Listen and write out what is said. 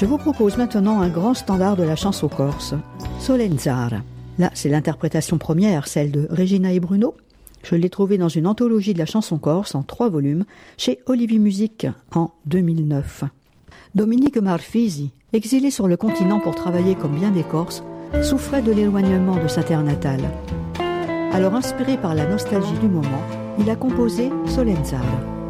Je vous propose maintenant un grand standard de la chanson corse, Solenzara. Là, c'est l'interprétation première, celle de Regina et Bruno. Je l'ai trouvée dans une anthologie de la chanson corse en 3 volumes chez Olivier Musique en 2009. Dominique Marfisi, exilé sur le continent pour travailler comme bien des Corses, souffrait de l'éloignement de sa terre natale. Alors inspiré par la nostalgie du moment, il a composé Solenzara.